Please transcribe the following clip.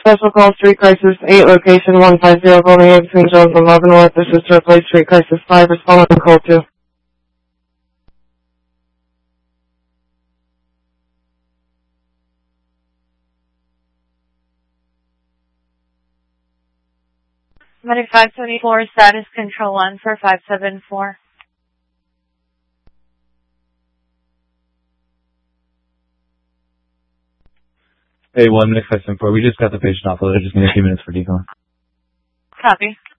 Special call Street Crisis 8, location 150, calling in between Jones and Leavenworth. This is to replace Street Crisis 5, responding to call 2. Medic 574, status control 1 for 574. Hey, 1 Medic 574, we just got the patient offloaded. Just need a few minutes for decon. Copy.